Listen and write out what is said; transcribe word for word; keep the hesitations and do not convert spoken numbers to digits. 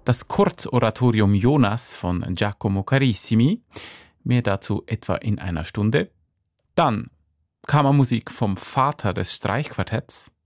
das Kurzoratorium Jonas von Giacomo Carissimi, mehr dazu etwa in einer Stunde. Dann Kammermusik vom Vater des Streichquartetts,